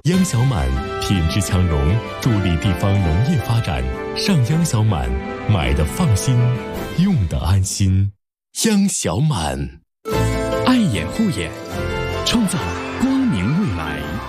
央小满品质强农，助力地方农业发展。上央小满，买的放心，用的安心。央小满， 爱眼护眼，创造光明未来。